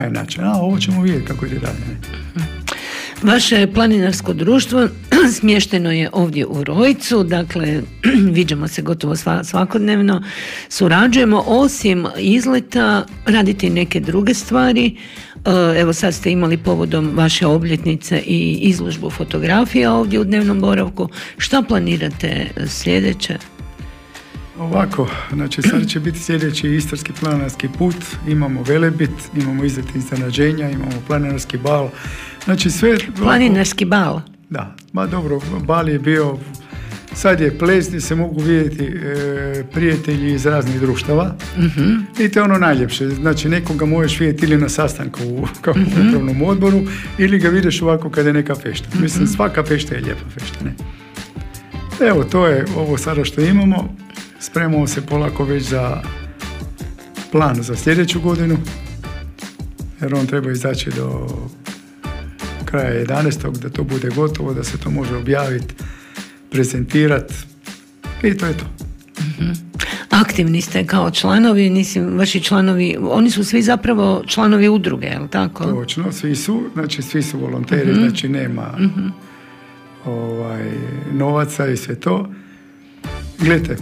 način. A ovo ćemo vidjeti kako ide dalje. Ne? Vaše planinarsko društvo smješteno je ovdje u Rojcu, dakle viđamo se gotovo svakodnevno, surađujemo, osim izleta radite i neke druge stvari. Evo sad ste imali povodom vaše obljetnice i izložbu fotografija ovdje u dnevnom boravku. Šta planirate sljedeće? Ovako, znači sad će biti sljedeći istarski planinarski put, imamo Velebit, imamo izlet iznenađenja, imamo planinarski bal, znači sve... Planinarski bal? Da, ma dobro, bal je bio, sad je ples gdje se mogu vidjeti prijatelji iz raznih društava i to je ono najljepše, znači nekoga možeš vidjeti ili na sastanku u upravnom odboru ili ga vidiš ovako kada je neka fešta. Mislim, svaka fešta je lijepa fešta, ne? Evo, to je ovo sada što imamo. Spremamo se polako već za plan za sljedeću godinu, jer on treba izaći do kraja 11. da to bude gotovo, da se to može objaviti, prezentirati i to je to. Aktivni ste kao članovi, mislim, vaši članovi, oni su svi zapravo članovi udruge, je li tako? Točno, svi su volonteri, znači nema novaca i sve to. Gledajte,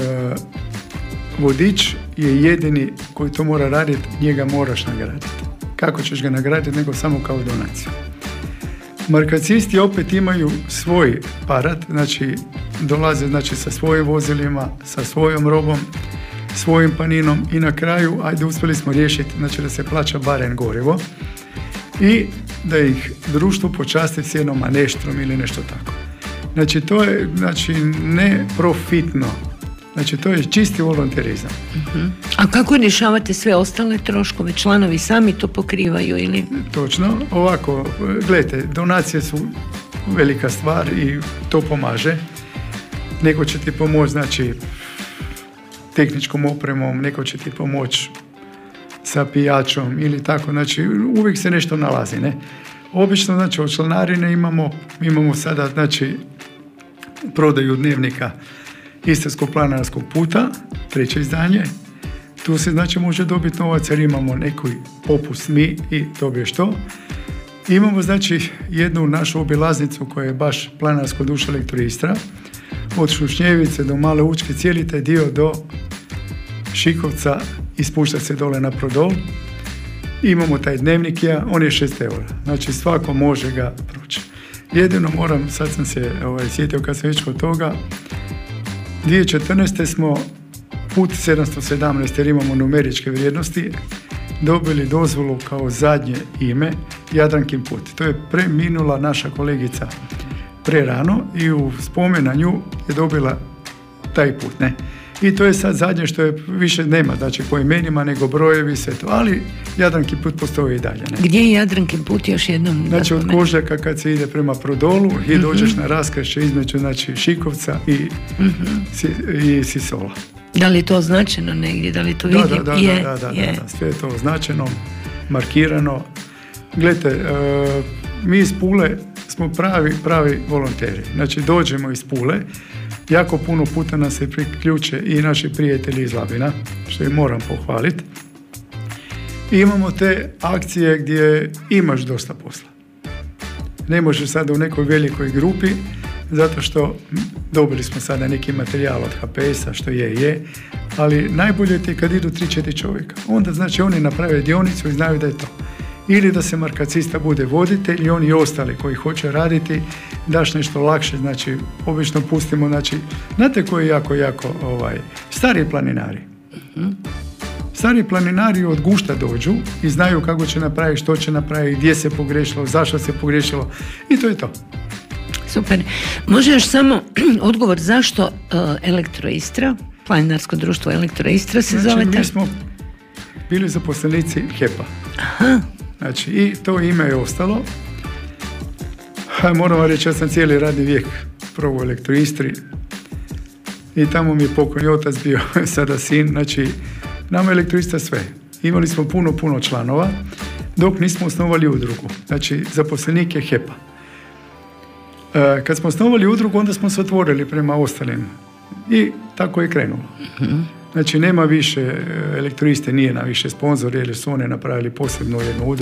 vodič je jedini koji to mora raditi, njega moraš nagraditi. Kako ćeš ga nagraditi, nego samo kao donaciju. Markacisti opet imaju svoj parat, znači dolaze sa svojim vozilima, sa svojom robom, svojim paninom i na kraju, uspjeli smo riješiti, znači da se plaća barem gorivo i da ih društvo počasti s jednom maneštrom ili nešto tako. Znači to je ne profitno, znači to je čisti volonterizam. A kako rješavate sve ostale troškove? Članovi sami to pokrivaju ili? Točno, ovako, gledajte, donacije su velika stvar i to pomaže. Neko će ti pomoći, znači, tehničkom opremom, neko će ti pomoći sa pijačom ili tako, znači uvijek se nešto nalazi, ne? Obično, znači, od članarine imamo sada, znači, prodaju dnevnika Istarskog planinarskog puta, 3. izdanje. Tu se, znači, može dobiti novac jer imamo neki popust mi i dobiješ to. Imamo, znači, jednu našu obilaznicu koja je baš planinarsko duša Elektroistra. Od Šušnjevice do Male Učke, cijeli taj dio do Šikovca i spušta se dole na Prodol. Imamo taj dnevnik, on je 6 eura. Znači, svako može ga proći. Jedino moram, sad sam se sjetio kad sam već kod toga, 2014. smo put 717, jer imamo numeričke vrijednosti, dobili dozvolu kao zadnje ime Jadrankin put. To je preminula naša kolegica prerano i u spomen na nju je dobila taj put, ne? I to je sad zadnje što je više nema, znači po imenima nego brojevi, sve to, ali Jadrankin put postoji i dalje. Ne? Gdje je Jadrankin put još jednom? Znači od Kožljaka kad se ide prema Prodolu i dođeš na raskršće između, znači, Šikovca i Sisola. Da li je to označeno negdje? Da li to vidim? Da, sve je to označeno, markirano. Gledajte, mi iz Pule smo pravi volonteri. Znači dođemo iz Pule, jako puno puta nas se priključe i naši prijatelji iz Labina, što im moram pohvaliti. I imamo te akcije gdje imaš dosta posla. Ne možeš sada u nekoj velikoj grupi, zato što dobili smo sada neki materijal od HPS-a, što je, ali najbolje ti je kad idu 3-4 čovjeka. Onda, znači, oni naprave dionicu i znaju da je to. Ili da se markacista bude voditelj i oni ostali koji hoće raditi, daš nešto lakše, znači, obično pustimo, znači, znate koji je jako, stari planinari. Stari planinari od gušta dođu i znaju kako će napraviti, što će napraviti, gdje se pogrešilo, zašto se pogrešilo i to je to. Super. Može još samo odgovor zašto Elektroistra, planinarsko društvo Elektroistra se zove? Znači, mi smo bili zaposlenici HEP-a. Aha. Znači, i to ime je ostalo. Moram vam reći, ja sam cijeli radni vijek probao u Elektroistri i tamo mi je pokojni otac bio, sada sin. Znači, nama je Elektroistra sve. Imali smo puno članova, dok nismo osnovali udrugu. Znači, zaposlenike HEP-a. Kad smo osnovali udrugu, onda smo se otvorili prema ostalim. I tako je krenulo. Znači nema više, Elektroiste nije na više sponzor jer su one napravili posebno jednu udrugu